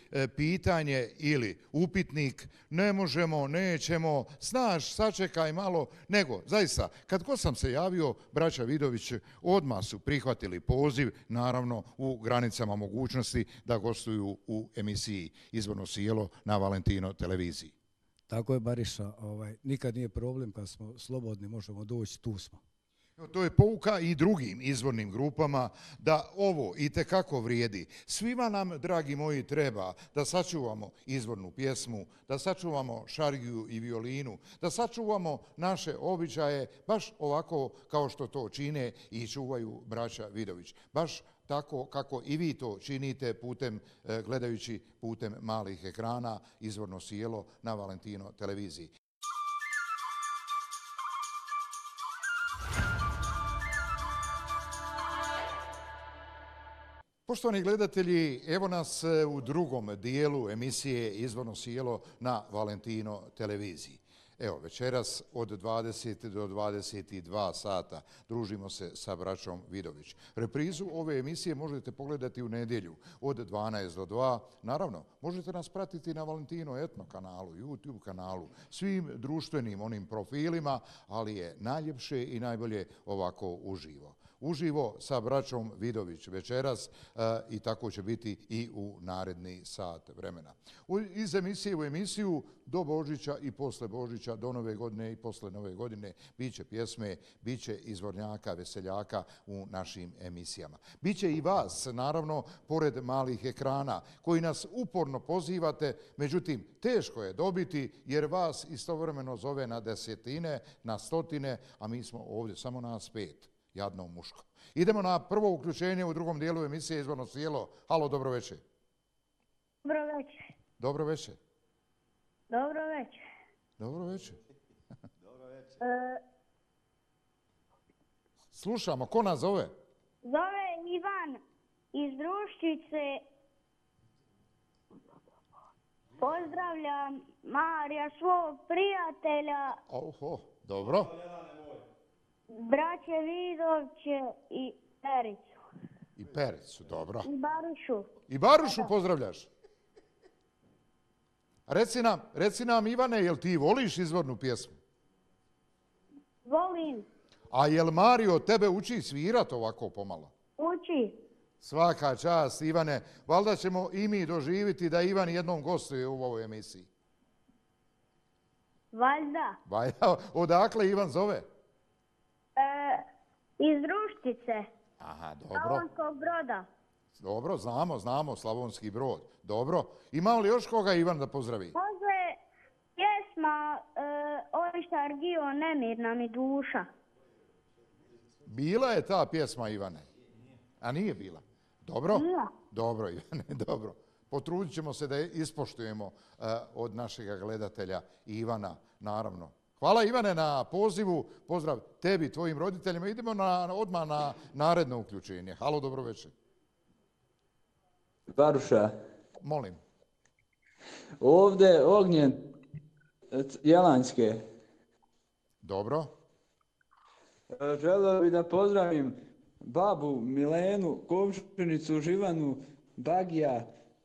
pitanje ili upitnik, ne možemo, nećemo, znaš, sačekaj malo, nego, zaista, kad god sam se javio, braća Vidović odmah su prihvatili poziv, naravno u granicama mogućnosti da gostuju u emisiji Izvorno sjelo na Valentino televiziji. Tako je, Bariša, nikad nije problem, kad smo slobodni možemo doći, tu smo. To je pouka i drugim izvornim grupama da ovo itekako vrijedi. Svima nam, dragi moji, treba da sačuvamo izvornu pjesmu, da sačuvamo šargiju i violinu, da sačuvamo naše običaje, baš ovako kao što to čine i čuvaju braća Vidović. Baš tako kako i vi to činite gledajući putem malih ekrana Izvorno sjelo na Valentino televiziji. Poštovani gledatelji, evo nas u drugom dijelu emisije Izvorno sjelo na Valentino televiziji. Evo, večeras od 20 do 22 sata družimo se sa braćom Vidović. Reprizu ove emisije možete pogledati u nedjelju od 12 do 2. Naravno, možete nas pratiti na Valentino Etno kanalu, YouTube kanalu, svim društvenim onim profilima, ali je najljepše i najbolje ovako uživo. Uživo sa braćom Vidović večeras i tako će biti i u naredni sat vremena. Iz emisije u emisiju do Božića i posle Božića, do Nove godine i posle Nove godine biće pjesme, biće izvornjaka, veseljaka u našim emisijama. Biće i vas, naravno, pored malih ekrana koji nas uporno pozivate, međutim, teško je dobiti jer vas istovremeno zove na desetine, na stotine, a mi smo ovdje samo nas 5. Jadno muško. Idemo na prvo uključenje u drugom dijelu emisije Izvorno sjelo. Halo, dobro večer. Dobro večer. Dobro večer. Dobro večer. Dobro večer. Slušamo, ko nas zove? Zove Ivan iz Druščice. Pozdravljam Marija, svog prijatelja. Oho, dobro. Braće Vidoviće i Pericu. I Pericu, dobro. I Barušu. I Barušu pozdravljaš? Reci nam, Ivane, jel ti voliš izvornu pjesmu? Volim. A jel Mario tebe uči svirat ovako pomalo? Uči. Svaka čast, Ivane. Valjda ćemo i mi doživiti da Ivan jednom gostuje u ovoj emisiji. Valjda. Odakle Ivan zove? Iz Druščice. Aha, dobro. Slavonskog Broda. Dobro, znamo, Slavonski Brod. Dobro. Ima li još koga Ivan da pozdravi? Može pjesma Ovištar Gio, Nemirna mi duša. Bila je ta pjesma, Ivane? A nije bila? Dobro? Bila. Dobro, Ivane, dobro. Potrudit ćemo se da ispoštujemo od našega gledatelja Ivana, naravno. Hvala Ivane na pozivu, pozdrav tebi, tvojim roditeljima. Idemo odmah na naredno uključenje. Halo, dobro večer. Baruša. Molim. Ovdje Ognjen Jelanjske. Dobro. Želeo bih da pozdravim babu Milenu, komšinicu Živanu, Bagija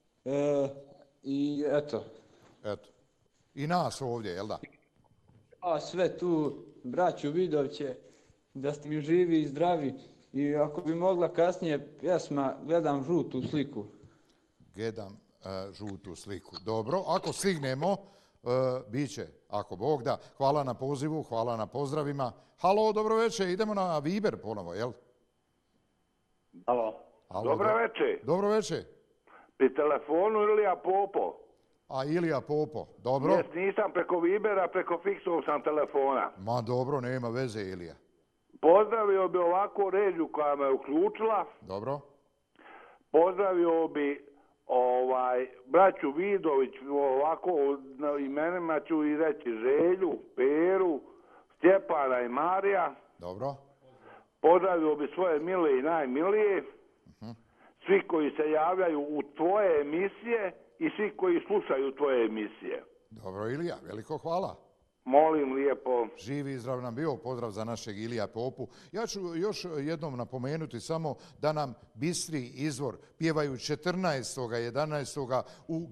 i eto. Eto. I nas ovdje, jel da? A sve tu, braću Vidoviće, da ste mi živi i zdravi. I ako bi mogla kasnije pjesma Gledam žutu sliku. Gledam žutu sliku. Dobro, ako stignemo, bit će, ako Bog da. Hvala na pozivu, hvala na pozdravima. Halo, dobro večer, idemo na Viber ponovo, jel? Halo. Dobro večer. Dobro večer. Pri telefonu Ilija Popo. A Ilija Popo, dobro. Nisam preko Vibera, preko fiksnog sam telefona. Ma dobro, nema veze, Ilija. Pozdravio bi ovako ređu koja me uključila. Dobro. Pozdravio bi braću Vidović, ovako imenima ću i reći Želju, Peru, Stjepana i Marija. Dobro. Pozdravio bi svoje mile i najmilije. Svi koji se javljaju u tvoje emisije i svi koji slušaju tvoje emisije. Dobro, Ilija, veliko hvala. Molim lijepo. Živi i zdrav nam bio, pozdrav za našeg Ilija Popu. Ja ću još jednom napomenuti samo da nam Bistri izvor pjevaju 14. 11. u